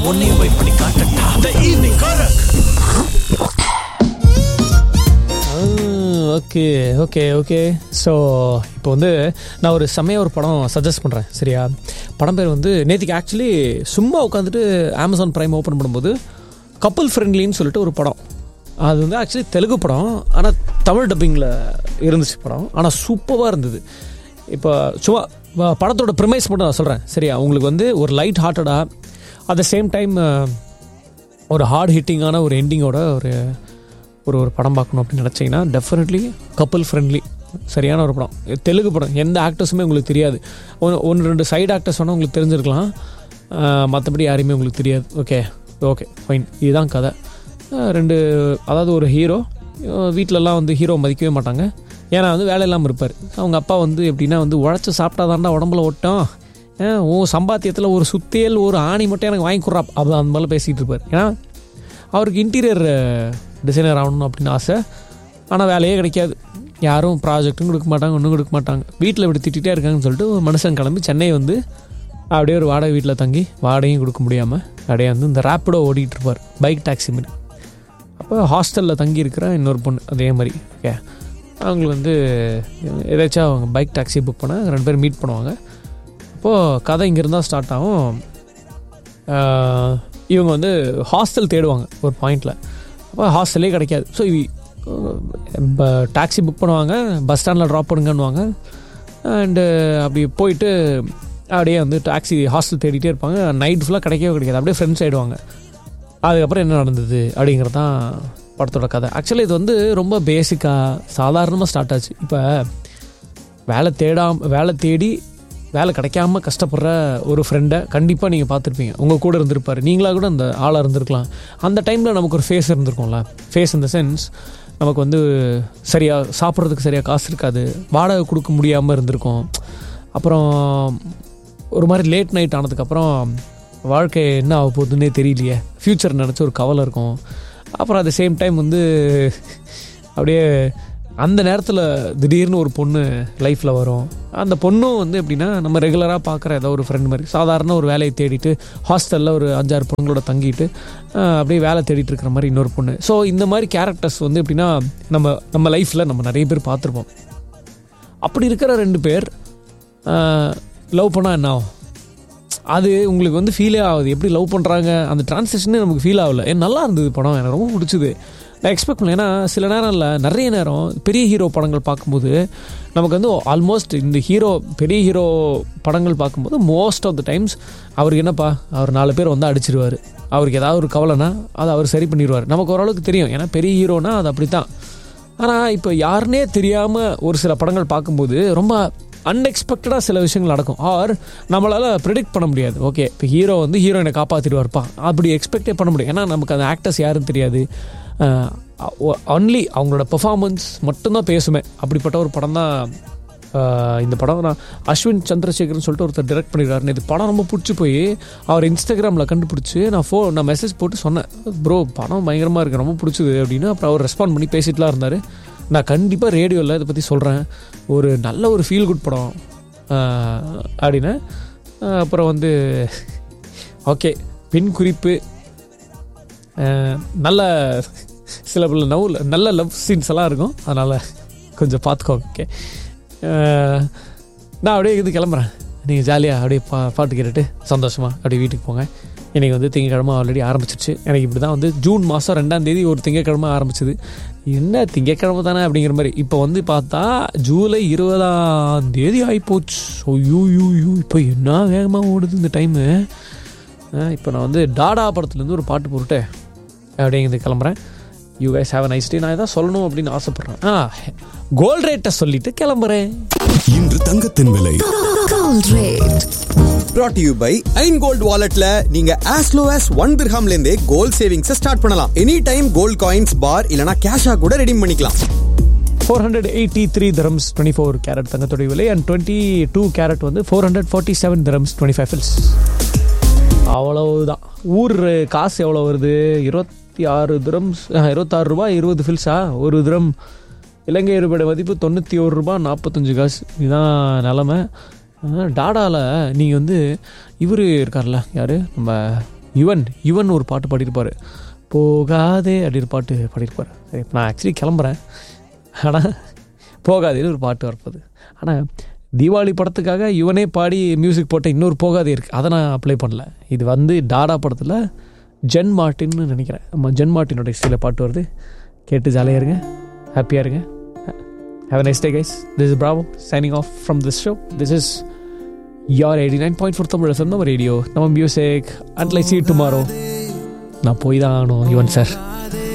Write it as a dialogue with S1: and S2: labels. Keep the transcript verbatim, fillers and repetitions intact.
S1: உன்னையும் போய் பண்ணி காட்டட்டா. The evening Karak.
S2: Okay okay okay so இப்போ வந்து நான் ஒரு செம்மையாக ஒரு படம் சஜஸ்ட் பண்ணுறேன். சரியா? படம் பேர் வந்து நேற்றுக்கு ஆக்சுவலி சும்மா உட்காந்துட்டு அமேசான் ப்ரைம் ஓப்பன் பண்ணும்போது கப்புள் ஃப்ரெண்ட்லின்னு சொல்லிட்டு ஒரு படம். அது வந்து ஆக்சுவலி தெலுங்கு படம், ஆனால் தமிழ் டப்பிங்கில் இருந்துச்சு படம். ஆனால் சூப்பராக இருந்தது. இப்போ சும்மா படத்தோட ப்ரிமைஸ் மட்டும் நான் சொல்கிறேன். சரியா? உங்களுக்கு வந்து ஒரு light ஹார்ட்டடாக at the same time ஒரு ஹார்ட் ஹிட்டிங்கான ஒரு எண்டிங்கோட ஒரு ஒரு ஒரு படம் பார்க்கணும் அப்படின்னு நினச்சிங்கன்னா டெஃபினெட்லி கப்புள் ஃப்ரெண்ட்லி சரியான ஒரு படம். தெலுங்கு படம், எந்த ஆக்டர்ஸுமே உங்களுக்கு தெரியாது. ஒன்று ஒன்று ரெண்டு சைடு ஆக்டர்ஸ் வேணால் உங்களுக்கு தெரிஞ்சிருக்கலாம், மற்றபடி யாரையுமே உங்களுக்கு தெரியாது. Okay okay fine. இதுதான் கதை. ரெண்டு அதாவது ஒரு ஹீரோ வீட்டிலலாம் வந்து ஹீரோ மதிக்கவே மாட்டாங்க, ஏன்னா வந்து வேலை இல்லாமல் இருப்பார். அவங்க அப்பா வந்து எப்படின்னா வந்து உழைச்சி சாப்பிட்டாதாண்டா உடம்புல ஓட்டம், ஓ சம்பாத்தியத்தில் ஒரு சுத்தியல் ஒரு ஆணி மட்டும் எனக்கு வாங்கி கொடுறா அப்போ அந்த மாதிரிலாம் பேசிகிட்டு இருப்பார். ஏன்னா அவருக்கு இன்டீரியர் டிசைனர் ஆகணும் அப்படின்னு ஆசை, ஆனால் வேலையே கிடைக்காது. யாரும் ப்ராஜெக்ட்டும் கொடுக்க மாட்டாங்க, ஒன்றும் கொடுக்க மாட்டாங்க. வீட்டில் இப்படி திட்டிகிட்டே இருக்காங்கன்னு சொல்லிட்டு ஒரு மனுஷன் கிளம்பி சென்னை வந்து அப்படியே ஒரு வாடகை வீட்டில் தங்கி வாடகையும் கொடுக்க முடியாமல் அப்படியே வந்து இந்த ரேப்பிடோ ஓடிட்டு இருப்பார், பைக் டாக்ஸி மாதிரி. அப்போ ஹாஸ்டலில் தங்கி இருக்கிற இன்னொரு பொண்ணு அதே மாதிரி. ஓகே, அவங்களுக்கு வந்து ஏதாச்சும் அவங்க பைக் டாக்ஸி புக் பண்ண ரெண்டு பேரும் மீட் பண்ணுவாங்க. அப்போது கதை இங்கேருந்தா ஸ்டார்ட் ஆகும். இவங்க வந்து ஹாஸ்டல் தேடுவாங்க ஒரு பாயிண்டில். அப்போ ஹாஸ்டலே கிடைக்காது. ஸோ இப்போ டாக்ஸி புக் பண்ணுவாங்க, பஸ் ஸ்டாண்டில் ட்ராப் பண்ணுங்கன்னுவாங்க. அண்டு அப்படி போயிட்டு அப்படியே வந்து டாக்ஸி ஹாஸ்டல் தேடிகிட்டே இருப்பாங்க. நைட் ஃபுல்லாக கிடைக்கவே கிடைக்காது. அப்படியே ஃப்ரெண்ட்ஸ் ஆகிடுவாங்க. அதுக்கப்புறம் என்ன நடந்தது அப்படிங்கிறது தான் படத்தோட கதை. ஆக்சுவலி இது வந்து ரொம்ப பேசிக்காக சாதாரணமாக ஸ்டார்ட் ஆச்சு. இப்போ வேலை தேடாம வேலை தேடி வேலை கிடைக்காம கஷ்டப்படுற ஒரு ஃப்ரெண்டை கண்டிப்பாக நீங்கள் பார்த்துருப்பீங்க. உங்கள் கூட இருந்திருப்பார், நீங்களாக கூட அந்த ஆளாக இருந்திருக்கலாம். அந்த டைமில் நமக்கு ஒரு ஃபேஸ் இருந்திருக்கும்ல. ஃபேஸ் இந்த சென்ஸ் நமக்கு வந்து சரியாக சாப்பிட்றதுக்கு சரியாக காசு இருக்காது, வாடகை கொடுக்க முடியாமல் இருந்திருக்கும். அப்புறம் ஒரு மாதிரி லேட் நைட் ஆனதுக்கப்புறம் வாழ்க்கை என்ன ஆக போகுதுன்னே தெரியலையே, ஃப்யூச்சர் நினச்சி ஒரு கவலை இருக்கும். அப்புறம் அட் த சேம் டைம் வந்து அப்படியே அந்த நேரத்தில் திடீர்னு ஒரு பொண்ணு லைஃப்பில் வரும். அந்த பொண்ணும் வந்து எப்படின்னா நம்ம ரெகுலராக பார்க்குற ஏதோ ஒரு ஃப்ரெண்ட் மாதிரி சாதாரண ஒரு வேலையை தேடிட்டு ஹாஸ்டலில் ஒரு அஞ்சாறு பொண்ணுங்களோட தங்கிட்டு அப்படியே வேலை தேடிட்டு இருக்கிற மாதிரி இன்னொரு பொண்ணு. ஸோ இந்த மாதிரி கேரக்டர்ஸ் வந்து எப்படின்னா நம்ம நம்ம லைஃப்பில் நம்ம நிறைய பேர் பார்த்துருப்போம். அப்படி இருக்கிற ரெண்டு பேர் லவ் பண்ணால் என்ன ஆகும், அது உங்களுக்கு வந்து ஃபீலே ஆகுது. எப்படி லவ் பண்ணுறாங்க அந்த டிரான்சிஷனே நமக்கு ஃபீல் ஆகலை. ஏன் நல்லா இருந்தது படம், எனக்கு ரொம்ப பிடிச்சிது. நான் எக்ஸ்பெக்ட் பண்ணல. ஏன்னா சில நேரம் இல்லை, நிறைய நேரம் பெரிய ஹீரோ படங்கள் பார்க்கும்போது நமக்கு வந்து ஆல்மோஸ்ட் இந்த ஹீரோ பெரிய ஹீரோ படங்கள் பார்க்கும்போது மோஸ்ட் ஆஃப் த டைம்ஸ் அவருக்கு என்னப்பா அவர் நாலு பேர் வந்து அடிச்சிருவார், அவருக்கு ஏதாவது ஒரு கவலைனா அதை அவர் சரி பண்ணிடுவார். நமக்கு ஓரளவுக்கு தெரியும், ஏன்னா பெரிய ஹீரோனா அது அப்படி தான். ஆனால் இப்போ யாருன்னே தெரியாமல் ஒரு சில படங்கள் பார்க்கும்போது ரொம்ப அன்எக்ஸ்பெக்டடாக சில விஷயங்கள் நடக்கும். ஆர் நம்மளால் ப்ரிடிக்ட் பண்ண முடியாது. ஓகே இப்போ ஹீரோ வந்து ஹீரோயினை காப்பாற்றிடுவார்ப்பா அப்படி எக்ஸ்பெக்டே பண்ண முடியும். ஏன்னா நமக்கு அந்த ஆக்டர்ஸ் யாருன்னு தெரியாது, ஒன்லி அவங்களோட பெர்ஃபார்மன்ஸ் மட்டும்தான் பேசுமே. அப்படிப்பட்ட ஒரு படம் தான் இந்த படம். நான் அஸ்வின் சந்திரசேகர்னு சொல்லிட்டு ஒருத்தர் டைரக்ட் பண்ணிடுறாருன்னு இது படம் ரொம்ப பிடிச்சி போய் அவர் இன்ஸ்டாகிராமில் கண்டுபிடிச்சி நான் ஃபோ நான் மெசேஜ் போட்டு சொன்னேன், ப்ரோ படம் பயங்கரமாக இருக்குது ரொம்ப பிடிச்சிது அப்படின்னு. அப்புறம் அவர் ரெஸ்பாண்ட் பண்ணி பேசிட்டுலாம் இருந்தார். நான் கண்டிப்பாக ரேடியோவில் இதை பற்றி சொல்கிறேன், ஒரு நல்ல ஒரு ஃபீல் குட் படம் அப்படின்னு. அப்புறம் வந்து ஓகே பின் குறிப்பு, நல்ல சில பல நவ் நல்ல லவ் சீன்ஸ் எல்லாம் இருக்கும், அதனால் கொஞ்சம் பார்த்துக்கோங்க. ஓகே நான் அப்படியே இது கிளம்புறேன், நீங்கள் ஜாலியாக அப்படியே பா பாட்டு கேட்டுட்டு சந்தோஷமாக அப்படியே வீட்டுக்கு போங்க. இன்றைக்கி வந்து திங்கக்கிழமை ஆல்ரெடி ஆரம்பிச்சிருச்சு. எனக்கு இப்படி தான் வந்து ஜூன் மாதம் ரெண்டாம் தேதி ஒரு திங்கக்கிழமை ஆரம்பிச்சிது. என்ன திங்கக்கிழமை தானே அப்படிங்கிற மாதிரி. இப்போ வந்து பார்த்தா ஜூலை இருபதாம் தேதி ஆகிப்போச்சு. ஐயோ யூ யூ இப்போ என்ன வேகமாக ஓடுது இந்த டைமு. இப்போ நான் வந்து டாடா படத்துலேருந்து ஒரு பாட்டு போட்டு அப்படிங்கிறது கிளம்புறேன். You guys have a nice day. நான் எதாவது சொல்லணும் அப்படின்னு ஆசைப்பட்றேன். ஆ கோல்ட் ரேட்டை சொல்லிட்டு கிளம்புறேன்.
S3: இன்று தங்கத்தின் விலை
S4: Gold rate
S5: brought to you by Jan gold வாலெட்ல நீங்க as low as one dirhamல இருந்தே கோல்ட் சேவிங்ஸ் ஸ்டார்ட் பண்ணலாம். எனி டைம் கோல்ட் காயின்ஸ் பார் இல்லனா கேஷா கூட ரெடீம் பண்ணிக்கலாம்.
S2: four hundred eighty-three dirhams twenty-four carrot தங்கத்தோட விலை and twenty-two கேரட் வந்து four hundred forty-seven dirhams twenty-five fils. அவ்வளவுதான். ஊர் காசு எவ்வளோ வருது, இருபத்தி ஆறு திரம்ஸ் இருபத்தாறு ரூபாய் இருபது ஃபில்ஸா. ஒரு திரம் இலங்கை ரூபாயோட மதிப்பு தொண்ணூற்றி ஒரு ரூபா நாற்பத்தஞ்சு காசு. இதுதான் நிலமை. டாடாவில் நீங்கள் வந்து இவர் இருக்கார்ல, யார் நம்ம யுவன் யுவன் ஒரு பாட்டு பாடியிருப்பார், போகாதே அப்படின்னு பாட்டு பாடியிருப்பார். இப்போ நான் ஆக்சுவலி கிளம்புறேன், ஆனால் போகாதேன்னு ஒரு பாட்டு வரப்போகுது. ஆனால் தீபாவளி படத்துக்காக யுவனே பாடி மியூசிக் போட்ட இன்னொரு போகாதே இருக்குது, அதை நான் அப்ளை பண்ணல. இது வந்து டாடா படத்தில் ஜென் மார்ட்டின்னு நினைக்கிறேன், ஆமாம் ஜென் மார்ட்டினோட இசையில் பாட்டு வருது. கேட்டு ஜாலியாக இருங்க, ஹாப்பியாக இருங்க. Have a nice day, guys. This is Bravo signing off from this show. This is your eighty-nine point four Tamil F M, நம்ம ரேடியோ, நம்ம music. Until I see you tomorrow. நான் போய் தான் ஆகணும் யுவன் சார்.